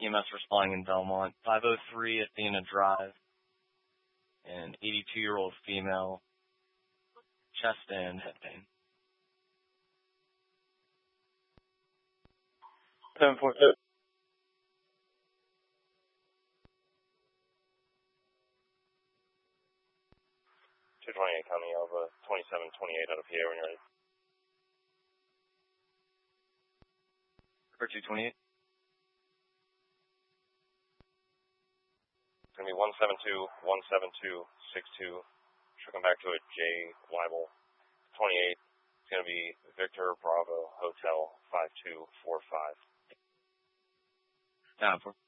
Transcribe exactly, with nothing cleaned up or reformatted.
E M S responding in Belmont. five oh three Athena Drive. An eighty-two-year-old female, chest and head pain. ten four two. two twenty-eight County Alpha, twenty-seven twenty-eight out of P A when you're ready. For two twenty-eight. It's going to be one seven two one seven two six two. Should come back to a J Weibel. twenty-eight. It's going to be Victor Bravo Hotel five two four five. Down for.